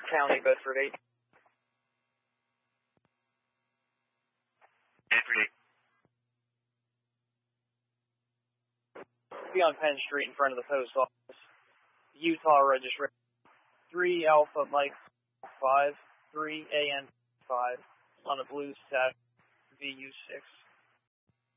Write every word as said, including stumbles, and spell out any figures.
County, Bedford eight. Bedford eight. Be on Penn Street in front of the post office. Utah registration. three Alpha Mike five, three A N five on a blue set V U six.